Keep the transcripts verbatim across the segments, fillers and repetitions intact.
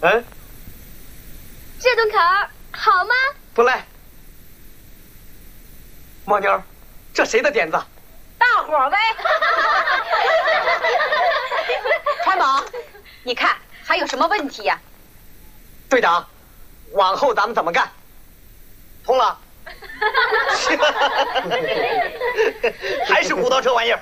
嗯， 这顿烤儿好吗？ 不赖。猫妞，这谁的点子？ 大伙儿呗。川宝，你看还有什么问题呀？ 队长，往后咱们怎么干？通了。还是骨头这玩意儿。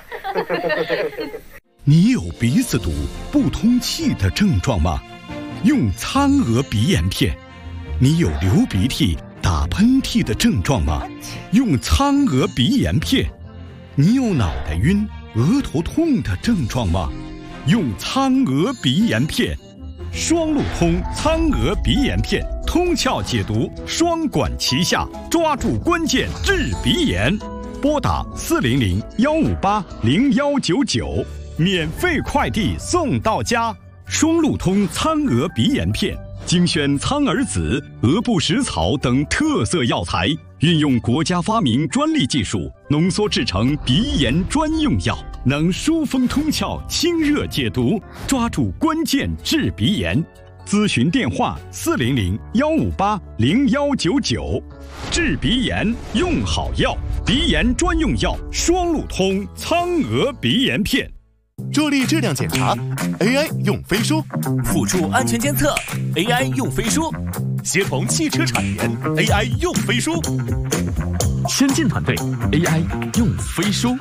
你有鼻子堵、不通气的症状吗？用苍娥鼻炎片。你有流鼻涕、打喷嚏的症状吗？用苍娥鼻炎片。你有脑袋晕、额头痛的症状吗？用苍娥鼻炎片。双路通苍娥鼻炎片，通窍解毒，双管齐下，抓住关键治鼻炎。拨打四零零幺五八零幺九九，免费快递送到家。双路通苍娥鼻炎片，精选苍耳子、鹅不食草等特色药材，运用国家发明专利技术，浓缩制成鼻炎专用药，能疏风通窍、清热解毒，抓住关键治鼻炎。咨询电话：四零零幺五八零幺九九。治鼻炎用好药，鼻炎专用药双路通苍娥鼻炎片。 助力质量检查 ，A I 用飞书； 辅助安全监测 ，A I 用飞书；协同汽车产研 ，A I 用飞书；先进团队 ，A I 用飞书。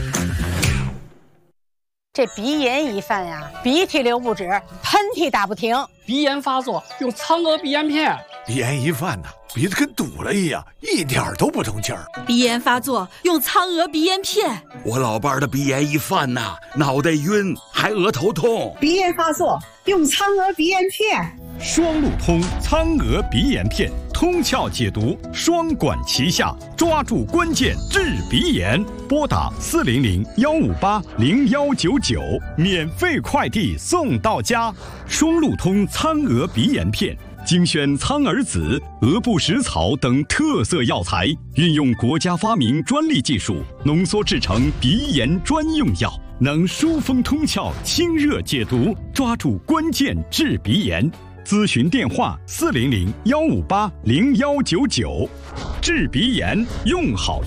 这鼻炎一犯呀，鼻涕流不止，喷嚏打不停。 鼻炎发作用苍娥鼻炎片。 鼻炎一犯呢，鼻子跟堵了一样，一点都不通气儿。 鼻炎发作用苍娥鼻炎片。 我老伴儿的鼻炎一犯呐，脑袋晕，还额头痛。 鼻炎发作用苍娥鼻炎片。 双路通苍娥鼻炎片，通窍解毒，双管齐下，抓住关键治鼻炎。拨打四零零幺五八零幺九九，免费快递送到家。双路通苍娥鼻炎片。精选苍耳子、鹅不食草等特色药材，运用国家发明专利技术，浓缩制成鼻炎专用药，能疏风通窍、清热解毒，抓住关键治鼻炎。咨询电话：四零零幺五八零幺九九。治鼻炎用好